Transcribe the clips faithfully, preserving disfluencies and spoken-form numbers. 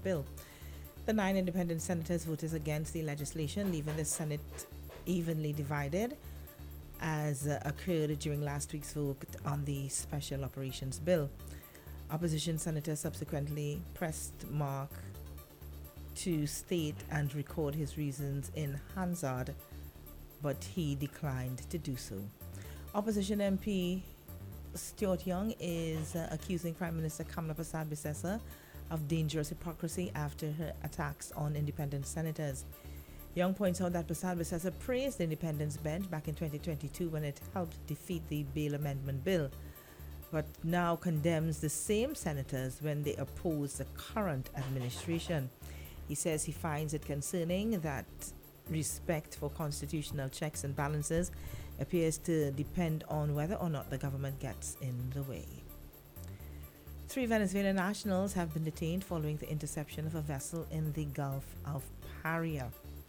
bill. The nine independent senators voted against the legislation, leaving the Senate evenly divided, as uh, occurred during last week's vote on the Special Operations Bill. Opposition senators subsequently pressed Mark to state and record his reasons in Hansard, but he declined to do so. Opposition M P Stuart Young is uh, accusing Prime Minister Kamla Persad-Bissessar of dangerous hypocrisy after her attacks on independent senators. Young points out that Persad-Bissessar praised the independence bench back in twenty twenty-two when it helped defeat the bail amendment bill, but now condemns the same senators when they oppose the current administration. He says he finds it concerning that respect for constitutional checks and balances appears to depend on whether or not the government gets in the way. Three Venezuelan nationals have been detained following the interception of a vessel in the Gulf of Paria.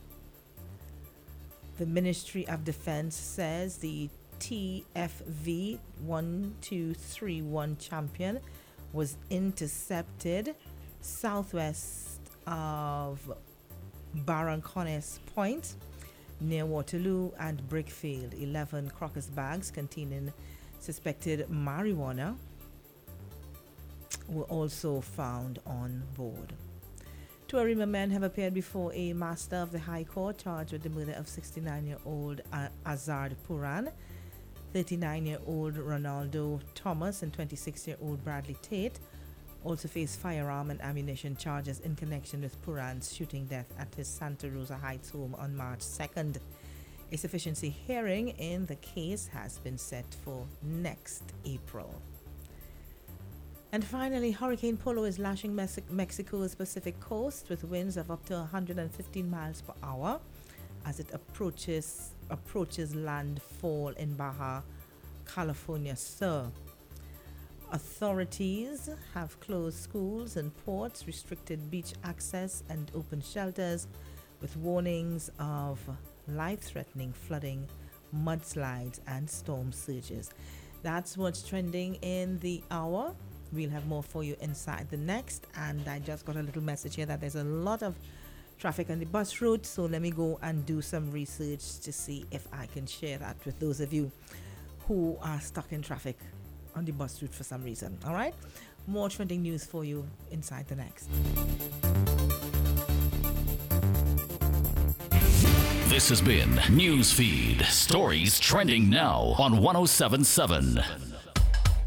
The Ministry of Defense says the T F V one two three one Champion was intercepted southwest of Barrancones Point near Waterloo and Brickfield. eleven Crocus bags containing suspected marijuana were also found on board. Two Arima men have appeared before a master of the High Court charged with the murder of sixty-nine-year-old Azard Puran, thirty-nine-year-old Ronaldo Thomas, and twenty-six-year-old Bradley Tate also face firearm and ammunition charges in connection with Puran's shooting death at his Santa Rosa Heights home on March second. A sufficiency hearing in the case has been set for next April. And finally, Hurricane Polo is lashing Mex- Mexico's Pacific coast with winds of up to one hundred fifteen miles per hour as it approaches approaches landfall in Baja California Sur. Authorities have closed schools and ports, restricted beach access, and opened shelters with warnings of life-threatening flooding, mudslides, and storm surges. That's what's trending in the hour. We'll have more for you inside the next. And I just got a little message here that there's a lot of traffic on the bus route, so let me go and do some research to see if I can share that with those of you who are stuck in traffic on the bus route for some reason. All right, more trending news for you inside the next. This has been Newsfeed, stories trending now on one oh seven point seven.